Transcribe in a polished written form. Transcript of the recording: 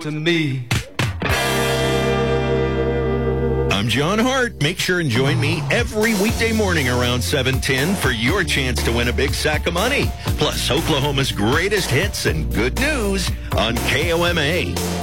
to me. I'm John Hart. Make sure and join me every weekday morning around 7:10 for your chance to win a big sack of money. Plus Oklahoma's greatest hits and good news on KOMA.